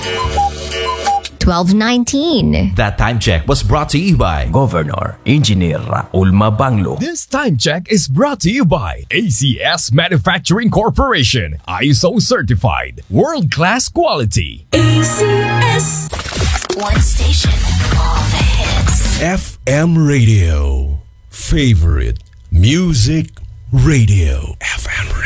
12:19. That time check was brought to you by Governor Engineer Raul Mabanglo. This time check is brought to you by ACS Manufacturing Corporation. ISO certified. World-class quality. ACS. One station, all the hits. FM Radio. Favorite Music Radio. FM Radio.